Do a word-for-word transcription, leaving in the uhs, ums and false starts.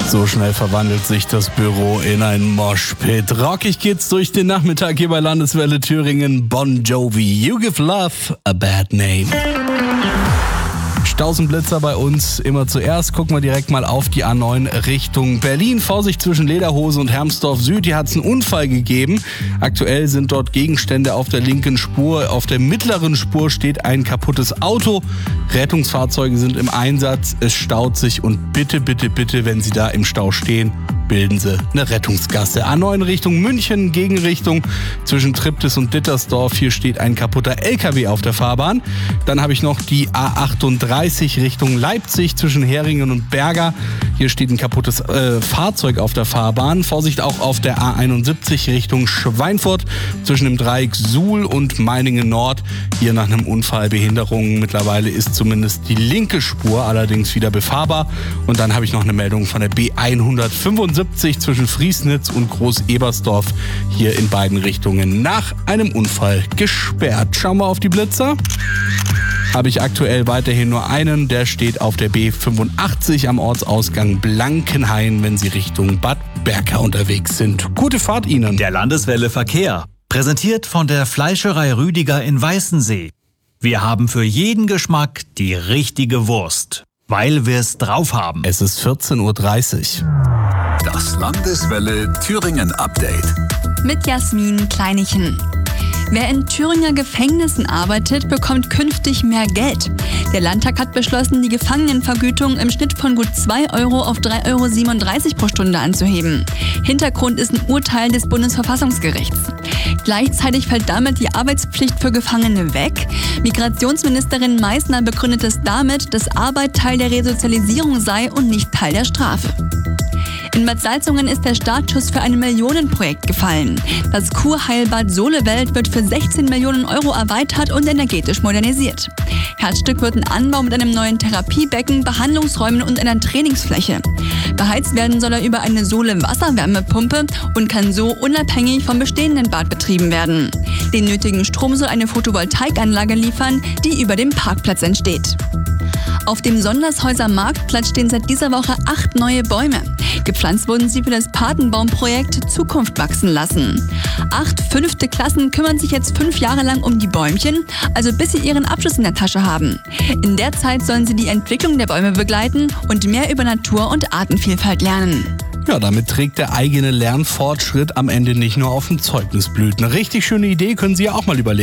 So schnell verwandelt sich das Büro in ein Moshpit. Rockig geht's durch den Nachmittag hier bei Landeswelle Thüringen. Bon Jovi, You Give Love a Bad Name. Staus und Blitzer bei uns immer zuerst. Gucken wir direkt mal auf die A neun Richtung Berlin. Vorsicht zwischen Lederhose und Hermsdorf Süd. Hier hat es einen Unfall gegeben. Aktuell sind dort Gegenstände auf der linken Spur. Auf der mittleren Spur steht ein kaputtes Auto. Rettungsfahrzeuge sind im Einsatz. Es staut sich und bitte, bitte, bitte, wenn Sie da im Stau stehen, bilden Sie eine Rettungsgasse. A neun Richtung München, Gegenrichtung zwischen Triptis und Dittersdorf. Hier steht ein kaputter L K W auf der Fahrbahn. Dann habe ich noch die A achtunddreißig Richtung Leipzig zwischen Heringen und Berger. Hier steht ein kaputtes äh, Fahrzeug auf der Fahrbahn. Vorsicht auch auf der A einundsiebzig Richtung Schweinfurt zwischen dem Dreieck Suhl und Meiningen Nord. Hier nach einem Unfall Behinderungen. Mittlerweile ist zumindest die linke Spur allerdings wieder befahrbar. Und dann habe ich noch eine Meldung von der B hundertfünfundsiebzig zwischen Friesnitz und Groß-Ebersdorf. Hier in beiden Richtungen nach einem Unfall gesperrt. Schauen wir auf die Blitzer. Habe ich aktuell weiterhin nur einen, der steht auf der B fünfundachtzig am Ortsausgang Blankenhain, wenn Sie Richtung Bad Berka unterwegs sind. Gute Fahrt Ihnen. Der Landeswelle Verkehr, präsentiert von der Fleischerei Rüdiger in Weißensee. Wir haben für jeden Geschmack die richtige Wurst, weil wir es drauf haben. Es ist vierzehn Uhr dreißig. Das Landeswelle Thüringen Update. Mit Jasmin Kleinichen. Wer in Thüringer Gefängnissen arbeitet, bekommt künftig mehr Geld. Der Landtag hat beschlossen, die Gefangenenvergütung im Schnitt von gut zwei Euro auf drei Euro siebenunddreißig pro Stunde anzuheben. Hintergrund ist ein Urteil des Bundesverfassungsgerichts. Gleichzeitig fällt damit die Arbeitspflicht für Gefangene weg. Migrationsministerin Meißner begründet es damit, dass Arbeit Teil der Resozialisierung sei und nicht Teil der Strafe. In Bad Salzungen ist der Startschuss für ein Millionenprojekt gefallen. Das Kurheilbad Solewelt wird für sechzehn Millionen Euro erweitert und energetisch modernisiert. Herzstück wird ein Anbau mit einem neuen Therapiebecken, Behandlungsräumen und einer Trainingsfläche. Beheizt werden soll er über eine Sohle-Wasserwärmepumpe und kann so unabhängig vom bestehenden Bad betrieben werden. Den nötigen Strom soll eine Photovoltaikanlage liefern, die über dem Parkplatz entsteht. Auf dem Sondershäuser Marktplatz stehen seit dieser Woche acht neue Bäume. Gepflanzt wurden sie für das Patenbaumprojekt Zukunft wachsen lassen. Acht fünfte Klassen kümmern sich jetzt fünf Jahre lang um die Bäumchen, also bis sie ihren Abschluss in der Tasche haben. In der Zeit sollen sie die Entwicklung der Bäume begleiten und mehr über Natur und Artenvielfalt lernen. Ja, damit trägt der eigene Lernfortschritt am Ende nicht nur auf dem Zeugnisblüten. Eine richtig schöne Idee, können Sie ja auch mal überlegen.